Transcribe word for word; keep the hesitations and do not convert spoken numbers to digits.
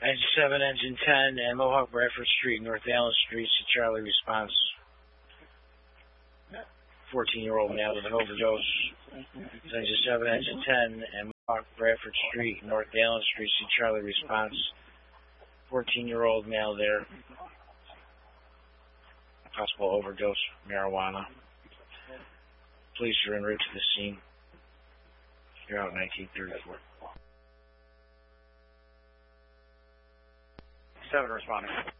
Engine seven, Engine ten, and Mohawk Bradford Street, North Allen Street. See Charlie response. fourteen-year-old male with an overdose. Engine seven, Engine ten, and Mohawk Bradford Street, North Allen Street. See Charlie response. fourteen-year-old male there. Possible overdose, marijuana. Police are en route to the scene. You're out nineteen thirty-four. seven responding.